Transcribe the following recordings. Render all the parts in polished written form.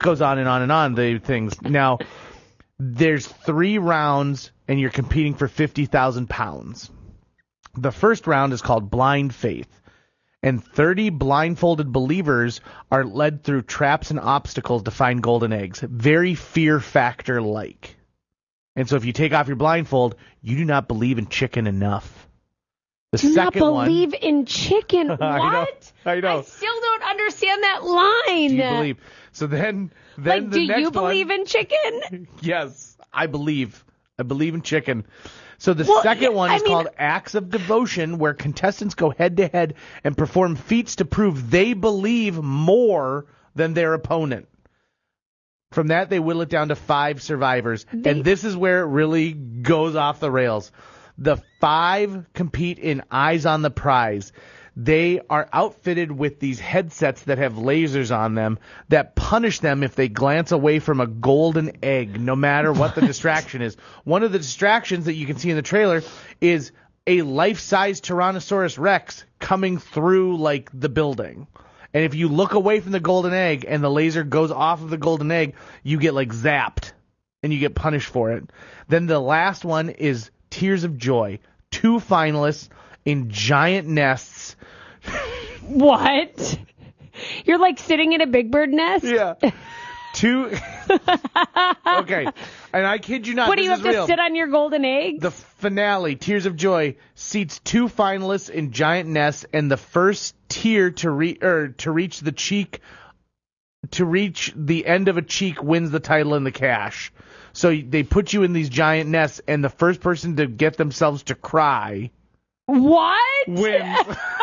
goes on and on and on, the things. Now, there's 3 rounds, and you're competing for 50,000 pounds. The first round is called Blind Faith, and 30 blindfolded believers are led through traps and obstacles to find golden eggs. Very Fear Factor-like. And so if you take off your blindfold, you do not believe in chicken enough. The do not second believe in chicken. What? I know. I still don't understand that line. Do you believe? So then like, the do next you believe one, in chicken? Yes, I believe. I believe in chicken. So the second one is called Acts of Devotion, where contestants go head-to-head and perform feats to prove they believe more than their opponent. From that, they whittle it down to 5 survivors. And this is where it really goes off the rails. The 5 compete in Eyes on the Prize. They are outfitted with these headsets that have lasers on them that punish them if they glance away from a golden egg, no matter what the distraction is. One of the distractions that you can see in the trailer is a life-size Tyrannosaurus Rex coming through, like, the building. And if you look away from the golden egg and the laser goes off of the golden egg, you get, like, zapped, and you get punished for it. Then the last one is Tears of Joy. 2 finalists in giant nests. What? You're like sitting in a big bird nest? Yeah. 2. Okay. And I kid you not. What, do you have real. to sit on your golden egg? The finale, Tears of Joy, seats 2 finalists in giant nests, and the first tier to reach the cheek, to reach the end of a cheek wins the title and the cash. So they put you in these giant nests, and the first person to get themselves to cry. What? Wins.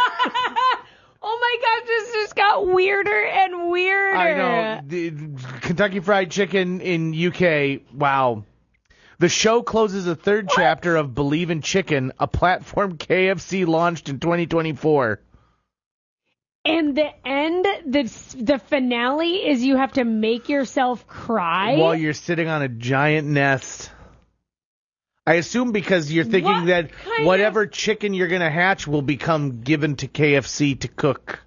Oh my gosh, this just got weirder and weirder. I know. The Kentucky Fried Chicken in UK, wow. The show closes a 3rd chapter of Believe in Chicken, a platform KFC launched in 2024. And the end, the finale is you have to make yourself cry? While you're sitting on a giant nest. I assume because you're thinking that whatever chicken you're going to hatch will become given to KFC to cook.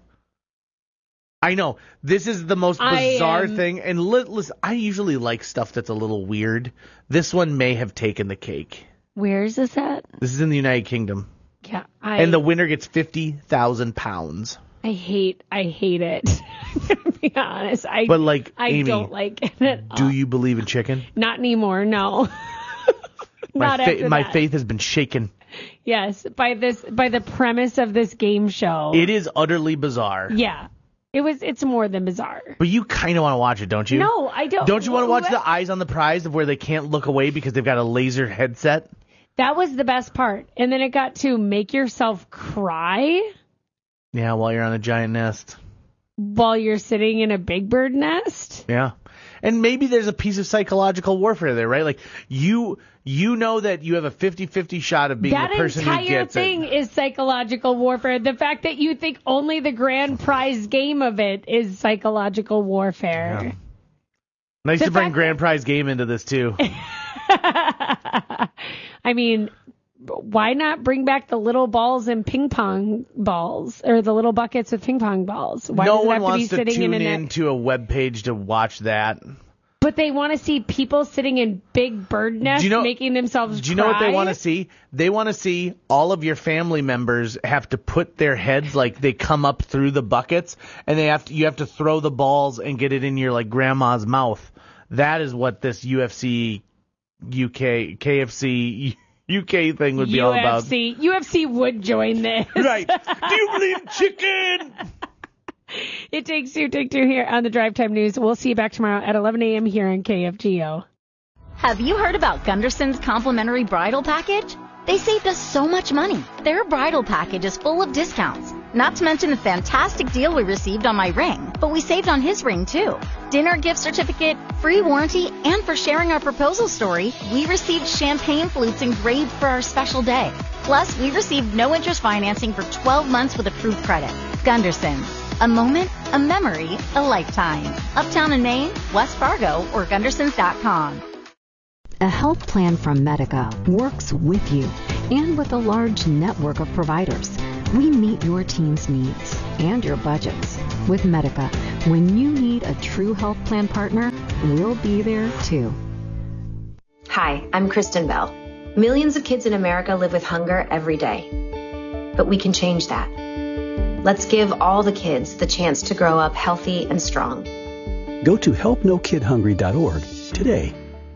I know. This is the most bizarre thing. And listen, I usually like stuff that's a little weird. This one may have taken the cake. Where is this at? This is in the United Kingdom. Yeah. And the winner gets 50,000 pounds. I hate it. To be honest. Amy, I don't like it at all. Do you believe in chicken? Not anymore, no. My faith has been shaken. Yes, by the premise of this game show. It is utterly bizarre. Yeah. It's more than bizarre. But you kind of want to watch it, don't you? No, I don't. Don't you want to watch the Eyes on the Prize of where they can't look away because they've got a laser headset? That was the best part. And then it got to make yourself cry. Yeah, while you're on a giant nest. While you're sitting in a big bird nest? Yeah. And maybe there's a piece of psychological warfare there, right? Like, you know that you have a 50-50 shot of being the person who gets it. That entire thing is psychological warfare. The fact that you think only the grand prize game of it is psychological warfare. Yeah. Nice to bring grand prize game into this, too. I mean, why not bring back the little balls and ping pong balls, or the little buckets with ping pong balls? Why no does it one have wants to be to sitting tune into a web page to watch that. But they want to see people sitting in big bird nests making themselves cry. Do you know what they want to see? They want to see all of your family members have to put their heads, like they come up through the buckets, and you have to throw the balls and get it in your like grandma's mouth. That is what this KFC UK thing would be all about. UFC would join this. Right. Do you believe in chicken? It Takes Two, Take Two here on the Drive Time News. We'll see you back tomorrow at 11 a.m. here on KFGO. Have you heard about Gunderson's complimentary bridal package? They saved us so much money. Their bridal package is full of discounts. Not to mention the fantastic deal we received on my ring, but we saved on his ring too. Dinner gift certificate, free warranty, and for sharing our proposal story, we received champagne flutes engraved for our special day. Plus, we received no interest financing for 12 months with approved credit. Gunderson's. A moment, a memory, a lifetime. Uptown in Maine, West Fargo, or Gundersons.com. A health plan from Medica works with you and with a large network of providers. We meet your team's needs and your budgets. With Medica, When you need a true health plan partner, we'll be there too. Hi, I'm Kristen Bell. Millions of kids in America live with hunger every day. But we can change that. Let's give all the kids the chance to grow up healthy and strong. Go to helpnokidhungry.org today.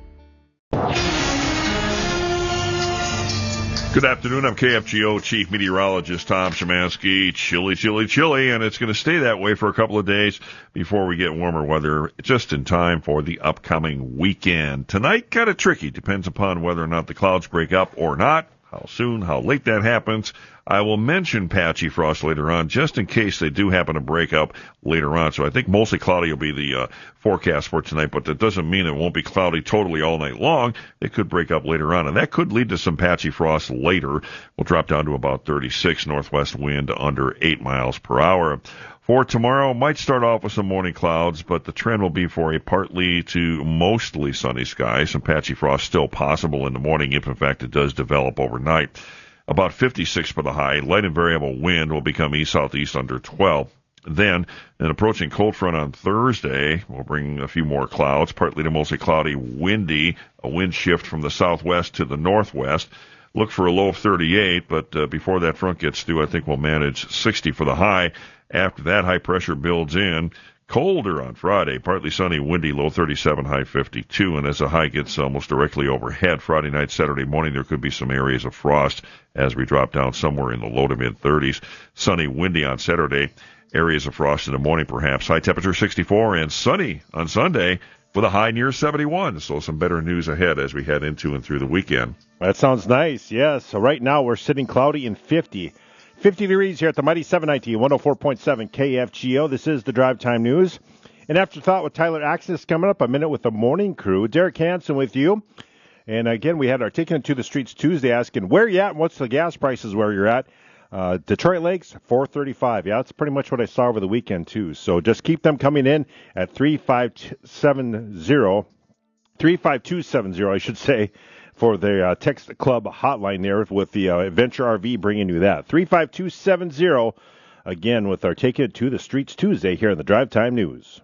Good afternoon. I'm KFGO Chief Meteorologist Tom Szymanski. Chilly, chilly, chilly, and it's going to stay that way for a couple of days before we get warmer weather, just in time for the upcoming weekend. Tonight, kind of tricky. Depends upon whether or not the clouds break up or not, how soon, how late that happens. I will mention patchy frost later on, just in case they do happen to break up later on. So I think mostly cloudy will be the forecast for tonight, but that doesn't mean it won't be cloudy totally all night long. It could break up later on, and that could lead to some patchy frost later. We'll drop down to about 36 northwest wind under 8 miles per hour. For tomorrow, might start off with some morning clouds, but the trend will be for a partly to mostly sunny sky. Some patchy frost still possible in the morning if, in fact, it does develop overnight. About 56 for the high. Light and variable wind will become east-southeast under 12. Then, an approaching cold front on Thursday will bring a few more clouds, partly to mostly cloudy, windy, a wind shift from the southwest to the northwest. Look for a low of 38, but before that front gets through, I think we'll manage 60 for the high. After that, high pressure builds in. Colder on Friday, partly sunny, windy, low 37, high 52. And as the high gets almost directly overhead, Friday night, Saturday morning, there could be some areas of frost as we drop down somewhere in the low to mid 30s. Sunny, windy on Saturday, areas of frost in the morning perhaps. High temperature 64 and sunny on Sunday with a high near 71. So some better news ahead as we head into and through the weekend. That sounds nice, yes. So right now we're sitting cloudy and 50. 50 degrees here at the Mighty 790, 104.7 KFGO. This is the Drive Time News. An afterthought with Tyler Axness coming up, a minute with the morning crew. Derek Hansen with you. And again, we had our Taking It to the Streets Tuesday asking where you at and what's the gas prices where you're at. Detroit Lakes, $4.35. Yeah, that's pretty much what I saw over the weekend, too. So just keep them coming in at 35270, I should say, for the Text Club hotline there with the Adventure RV bringing you that. 35270, again, with our Take It to the Streets Tuesday here in the Drive Time News.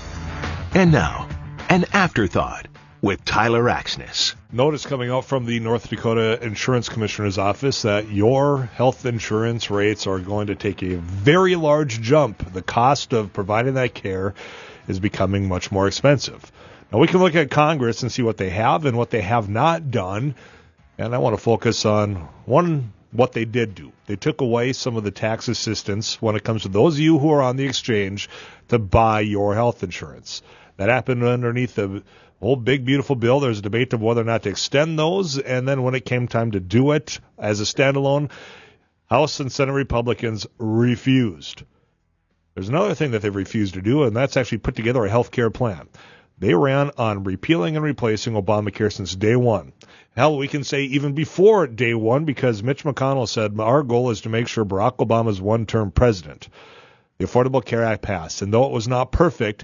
And now, an afterthought with Tyler Axness. Notice coming out from the North Dakota Insurance Commissioner's office that your health insurance rates are going to take a very large jump. The cost of providing that care is becoming much more expensive. Now, we can look at Congress and see what they have and what they have not done, and I want to focus on what they did do. They took away some of the tax assistance when it comes to those of you who are on the exchange to buy your health insurance. That happened underneath the whole big, beautiful bill. There's a debate of whether or not to extend those, and then when it came time to do it as a standalone, House and Senate Republicans refused. There's another thing that they've refused to do, and that's actually put together a health care plan. They ran on repealing and replacing Obamacare since day one. Hell, we can say even before day one, because Mitch McConnell said our goal is to make sure Barack Obama is one-term president. The Affordable Care Act passed, and though it was not perfect,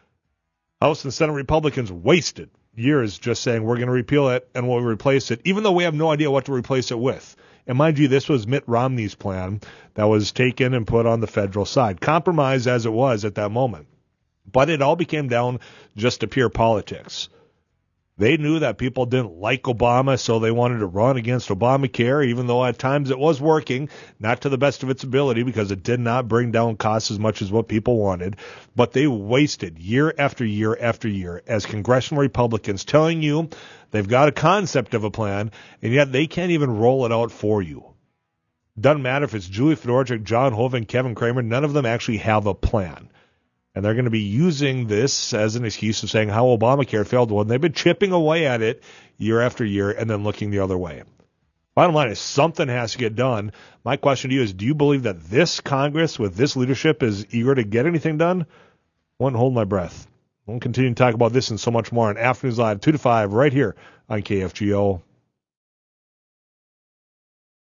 House and Senate Republicans wasted years just saying we're going to repeal it and we'll replace it, even though we have no idea what to replace it with. And mind you, this was Mitt Romney's plan that was taken and put on the federal side, compromised as it was at that moment. But it all became down just to pure politics. They knew that people didn't like Obama, so they wanted to run against Obamacare, even though at times it was working, not to the best of its ability, because it did not bring down costs as much as what people wanted. But they wasted year after year after year as congressional Republicans telling you they've got a concept of a plan, and yet they can't even roll it out for you. Doesn't matter if it's Julie Fedorchuk, John Hoeven, Kevin Kramer, none of them actually have a plan. And they're going to be using this as an excuse of saying how Obamacare failed. Well, they've been chipping away at it year after year and then looking the other way. Bottom line is something has to get done. My question to you is, do you believe that this Congress with this leadership is eager to get anything done? I won't hold my breath. We'll continue to talk about this and so much more on Afternoons Live 2 to 5 right here on KFGO.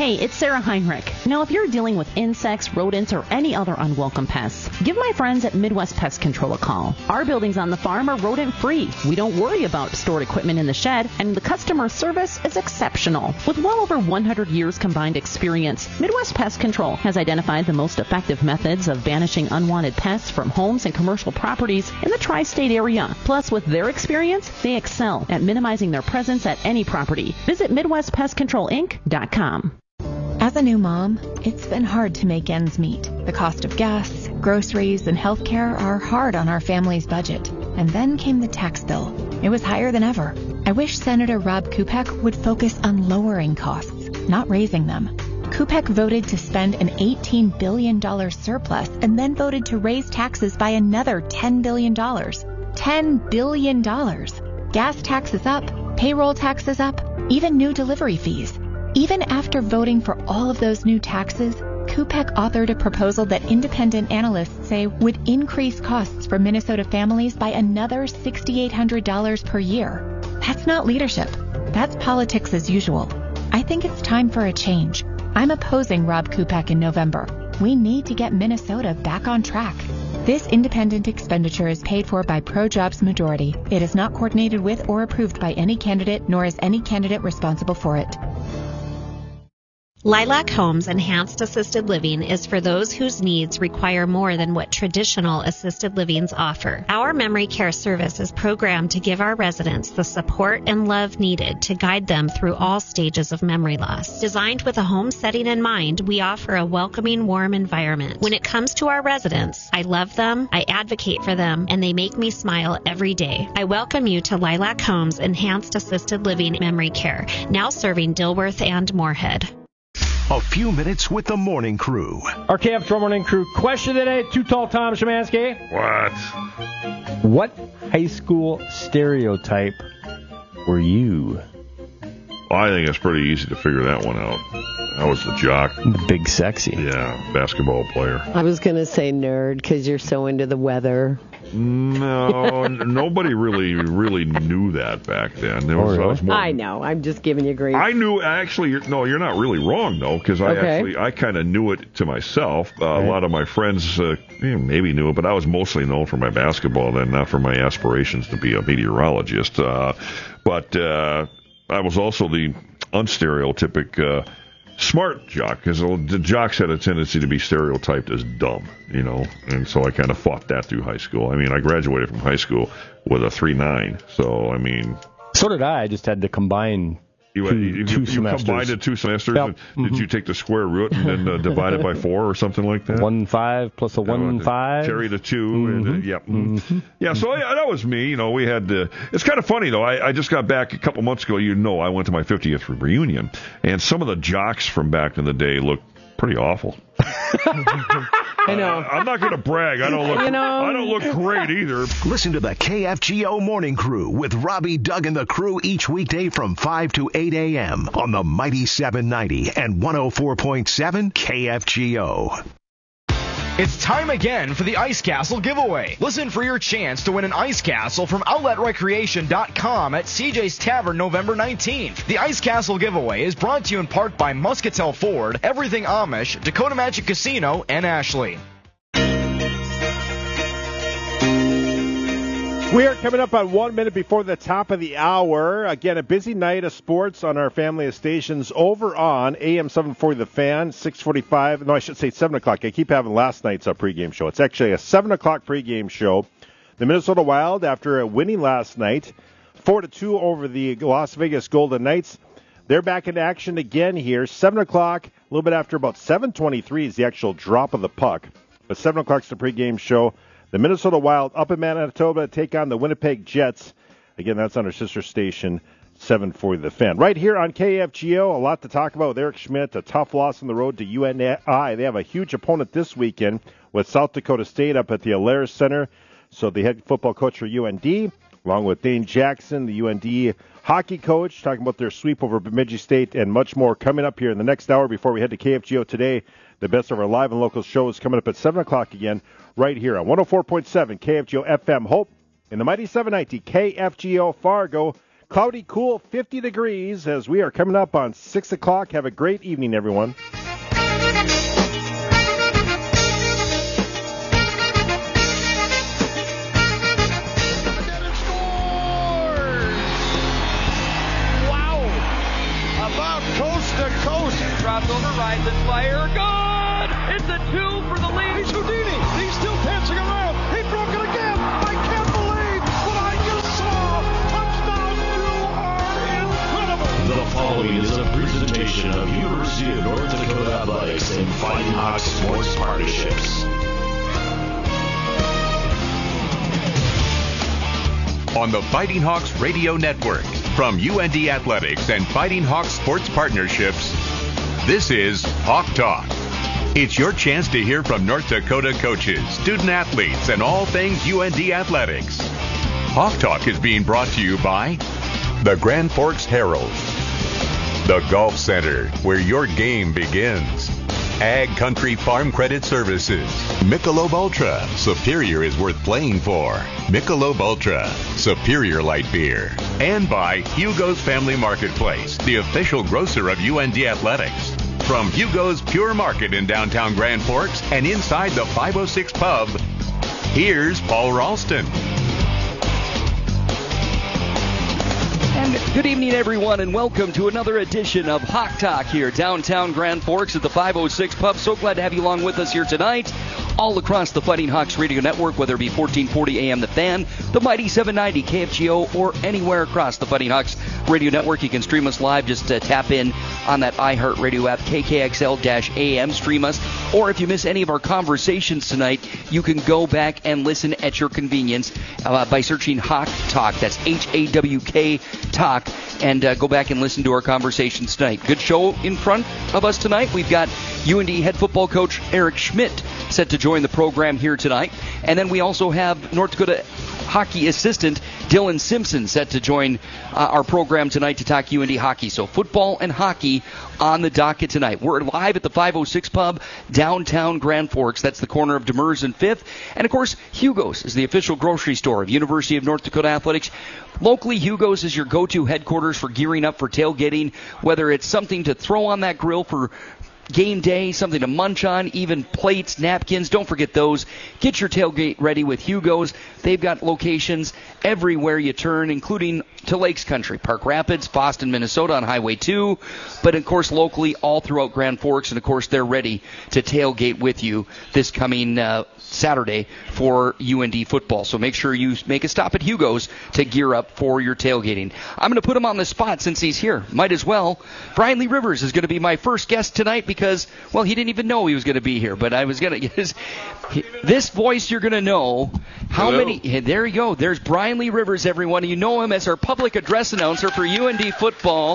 Hey, it's Sarah Heinrich. Now, if you're dealing with insects, rodents, or any other unwelcome pests, give my friends at Midwest Pest Control a call. Our buildings on the farm are rodent-free. We don't worry about stored equipment in the shed, and the customer service is exceptional. With well over 100 years combined experience, Midwest Pest Control has identified the most effective methods of banishing unwanted pests from homes and commercial properties in the tri-state area. Plus, with their experience, they excel at minimizing their presence at any property. Visit MidwestPestControlInc.com. As a new mom, it's been hard to make ends meet. The cost of gas, groceries, and healthcare are hard on our family's budget. And then came the tax bill. It was higher than ever. I wish Senator Rob Kupek would focus on lowering costs, not raising them. Kupek voted to spend an $18 billion surplus and then voted to raise taxes by another $10 billion. $10 billion. Gas taxes up, payroll taxes up, even new delivery fees. Even after voting for all of those new taxes, Kupek authored a proposal that independent analysts say would increase costs for Minnesota families by another $6,800 per year. That's not leadership. That's politics as usual. I think it's time for a change. I'm opposing Rob Kupek in November. We need to get Minnesota back on track. This independent expenditure is paid for by ProJobs Majority. It is not coordinated with or approved by any candidate, nor is any candidate responsible for it. Lilac Homes Enhanced Assisted Living is for those whose needs require more than what traditional assisted livings offer. Our memory care service is programmed to give our residents the support and love needed to guide them through all stages of memory loss. Designed with a home setting in mind, we offer a welcoming, warm environment. When it comes to our residents, I love them, I advocate for them, and they make me smile every day. I welcome you to Lilac Homes Enhanced Assisted Living Memory Care, now serving Dilworth and Moorhead. A few minutes with the morning crew. Our KF morning crew question today, Too Tall Tom Szymanski. What high school stereotype were you? Well, I think it's pretty easy to figure that one out. I was the jock. The big sexy. Yeah, basketball player. I was going to say nerd because you're so into the weather. No, nobody really knew that back then. I know. I'm just giving you grief. I knew, actually, you're not really wrong, though, because I kind of knew it to myself. A lot of my friends maybe knew it, but I was mostly known for my basketball then, not for my aspirations to be a meteorologist. But I was also the unstereotypic smart jock, because the jocks had a tendency to be stereotyped as dumb, and so I kind of fought that through high school. I mean, I graduated from high school with a 3.9, so I mean... So did I. I just had to combine two semesters. You combined it 2 semesters? Yep. Did you take the square root and then divide it by 4 or something like that? 1.5 plus a 1.5. Carry the 2. And, Yeah, so that was me. We had it's kind of funny, though. I just got back a couple months ago. I went to my 50th reunion, and some of the jocks from back in the day looked pretty awful. I know. I'm not going to brag. I don't look great either. Listen to the KFGO Morning Crew with Robbie, Doug, and the crew each weekday from 5 to 8 a.m. on the Mighty 790 and 104.7 KFGO. It's time again for the Ice Castle giveaway. Listen for your chance to win an Ice Castle from OutletRecreation.com at CJ's Tavern November 19th. The Ice Castle giveaway is brought to you in part by Muscatel Ford, Everything Amish, Dakota Magic Casino, and Ashley. We are coming up on 1 minute before the top of the hour. Again, a busy night of sports on our family of stations over on AM 740 The Fan, 6:45. No, I should say 7 o'clock. I keep having last night's pregame show. It's actually a 7 o'clock pregame show. The Minnesota Wild, after winning last night, 4-2 over the Las Vegas Golden Knights, they're back in action again here. 7 o'clock, a little bit after about 7:23 is the actual drop of the puck. But 7 o'clock's the pregame show. The Minnesota Wild up in Manitoba take on the Winnipeg Jets. Again, that's on our sister station, 740 The Fan. Right here on KFGO, a lot to talk about with Eric Schmidt. A tough loss on the road to UNI. They have a huge opponent this weekend with South Dakota State up at the Alaris Center. So the head football coach for UND, along with Dane Jackson, the UND hockey coach, talking about their sweep over Bemidji State and much more coming up here in the next hour before we head to KFGO today. The best of our live and local shows coming up at 7 o'clock again, right here on 104.7 KFGO FM Hope in the Mighty 790 KFGO Fargo. Cloudy, cool, 50 degrees as we are coming up on 6 o'clock. Have a great evening, everyone. Dropped over, rides and fire. Good! It's a 2 for the lead. He's Houdini. He's still dancing around. He broke it again. I can't believe what I just saw. Touchdown, you are incredible. The following is a presentation of University of North Dakota Athletics and Fighting Hawks Sports Partnerships. On the Fighting Hawks Radio Network, from UND Athletics and Fighting Hawks Sports Partnerships, this is Hawk Talk. It's your chance to hear from North Dakota coaches, student athletes, and all things UND Athletics. Hawk Talk is being brought to you by the Grand Forks Herald, the Golf Center, where your game begins, Ag Country Farm Credit Services, Michelob Ultra, Superior is worth playing for, Michelob Ultra, Superior Light Beer, and by Hugo's Family Marketplace, the official grocer of UND Athletics. From Hugo's Pure Market in downtown Grand Forks and inside the 506 Pub, here's Paul Ralston. And good evening, everyone, and welcome to another edition of Hawk Talk here, downtown Grand Forks at the 506 Pub. So glad to have you along with us here tonight, all across the Fighting Hawks Radio Network, whether it be 1440 AM The Fan, the Mighty 790 KFGO, or anywhere across the Fighting Hawks Radio Network. You can stream us live. Just tap in on that iHeartRadio app, KKXL-AM, stream us. Or if you miss any of our conversations tonight, you can go back and listen at your convenience by searching Hawk Talk. That's H-A-W-K Talk. And go back and listen to our conversations tonight. Good show in front of us tonight. We've got UND head football coach Eric Schmidt set to join the program here tonight. And then we also have North Dakota hockey assistant Dylan Simpson set to join our program tonight to talk UND hockey. So football and hockey on the docket tonight. We're live at the 506 Pub, downtown Grand Forks. That's the corner of Demers and 5th. And, of course, Hugo's is the official grocery store of University of North Dakota Athletics. Locally, Hugo's is your go-to headquarters for gearing up for tailgating, whether it's something to throw on that grill for game day, something to munch on, even plates, napkins. Don't forget those. Get your tailgate ready with Hugo's. They've got locations everywhere you turn, including to Lakes Country, Park Rapids, Boston, Minnesota on Highway 2, but, of course, locally all throughout Grand Forks. And, of course, they're ready to tailgate with you this coming Saturday for UND football. So make sure you make a stop at Hugo's to gear up for your tailgating. I'm going to put him on the spot since he's here. Might as well. Brian Lee Rivers is going to be my first guest tonight because, well, he didn't even know he was going to be here, but I was going to this voice you're going to know. How Hello. many? There you go. There's Brian Lee Rivers, everyone. You know him as our public address announcer for UND football.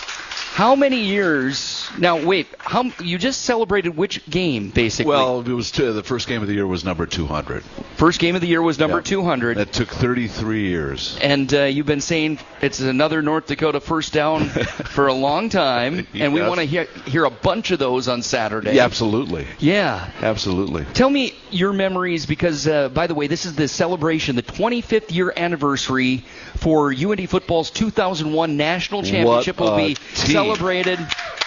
How many years? Now, wait. You just celebrated which game, basically? Well, it was the first game of the year was number 200. First game of the year was number 200. That took 33 years. And you've been saying it's another North Dakota first down for a long time, and we want to hear a bunch of those on Saturday. Yeah, absolutely. Yeah. Absolutely. Tell me your memories because, by the way, this is the celebration, the 25th year anniversary for UND football's 2001 National Championship will be celebrated.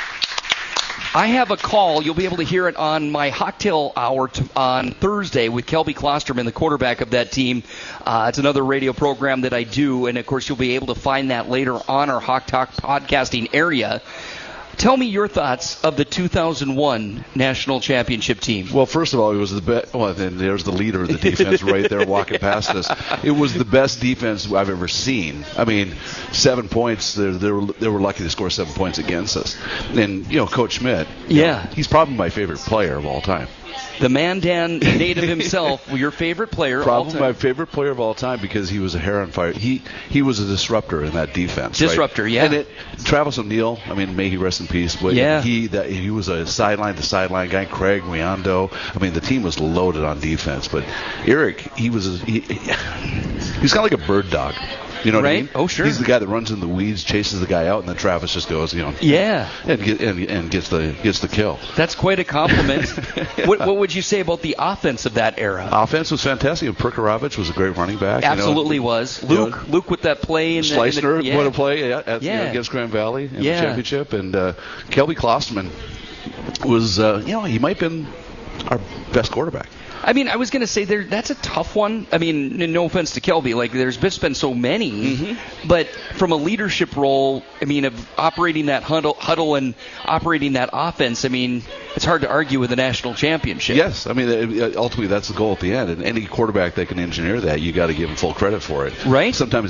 I have a call. You'll be able to hear it on my Hawktail Hour on Thursday with Kelby Klosterman, the quarterback of that team. It's another radio program that I do, and, of course, you'll be able to find that later on our Hawk Talk podcasting area. Tell me your thoughts of the 2001 National Championship team. Well, first of all, it was the best. Well, then there's the leader of the defense right there walking past us. It was the best defense I've ever seen. I mean, 7 points. They were lucky to score 7 points against us. And, Coach Schmidt, he's probably my favorite player of all time. The Mandan native himself, your favorite player of all time. Probably my favorite player of all time because he was a hair on fire. He was a disruptor in that defense. Disruptor, right? yeah. And Travis O'Neill, I mean, may he rest in peace, but he was a sideline-to-sideline guy. Craig Riando. I mean, the team was loaded on defense. But Eric, he's kind of like a bird dog. You know what I Right? mean? Oh, sure. He's the guy that runs in the weeds, chases the guy out, and then Travis just goes, Yeah. and gets the kill. That's quite a compliment. What would you say about the offense of that era? Offense was fantastic. Prikorovich was a great running back. Absolutely was. Luke with that play in Schleisner the, what a play against Grand Valley in the championship, and Kelby Klosterman was he might have been our best quarterback. I mean, I was going to say that's a tough one. I mean, no offense to Kelby, like there's just been so many, but from a leadership role, I mean, of operating that huddle and operating that offense, I mean, it's hard to argue with a national championship. Yes, I mean, ultimately that's the goal at the end, and any quarterback that can engineer that, you got to give him full credit for it. Right. Sometimes